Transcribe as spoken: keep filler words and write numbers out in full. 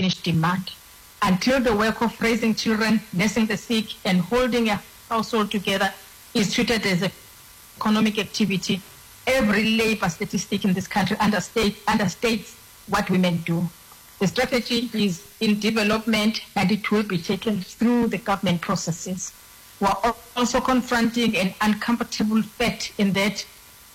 unfinished demand. Until the work of raising children, nursing the sick, and holding a household together is treated as an economic activity, every labor statistic in this country understate, understates what women do. The strategy is in development and it will be taken through the government processes. We're also confronting an uncomfortable fact in that